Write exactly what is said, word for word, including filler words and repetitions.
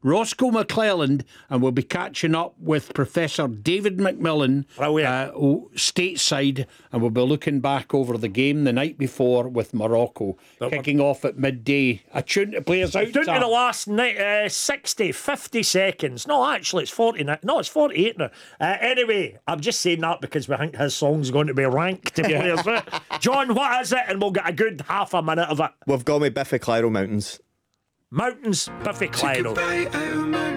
Roscoe McClelland, and we'll be catching up with Professor David McMillan uh, stateside, and we'll be looking back over the game the night before with Morocco, but kicking off at midday. A tune to play us out. Down to the last night, uh, sixty, fifty seconds. No, actually, it's forty. No, it's forty-eight now. Uh, anyway, I'm just saying that because we think his song's going to be ranked to play us out. John, what is it? And we'll get a good half a minute of it. We've got me Biffy Clyro Mountains. Mountains, Biffy Clyro.